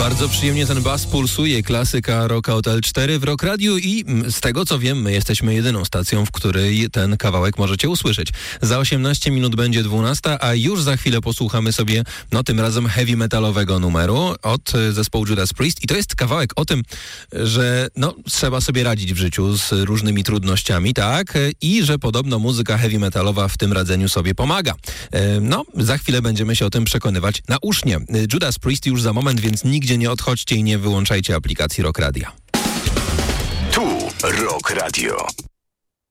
Bardzo przyjemnie ten bas pulsuje, klasyka Rocka od L4 w Rock Radio i z tego co wiem, my jesteśmy jedyną stacją, w której ten kawałek możecie usłyszeć. Za 18 minut będzie 12, a już za chwilę posłuchamy sobie, tym razem heavy metalowego numeru od zespołu Judas Priest i to jest kawałek o tym, że trzeba sobie radzić w życiu z różnymi trudnościami, tak? I że podobno muzyka heavy metalowa w tym radzeniu sobie pomaga. Za chwilę będziemy się o tym przekonywać nausznie. Judas Priest już za moment, więc nigdzie nie odchodźcie i nie wyłączajcie aplikacji Rock Radia. Tu Rock Radio.